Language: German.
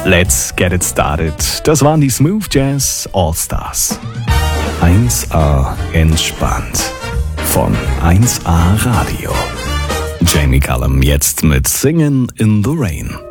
Let's get it started. Das waren die Smooth Jazz All-Stars. 1A entspannt. Von 1A Radio. Jamie Cullum jetzt mit Singin' in the Rain.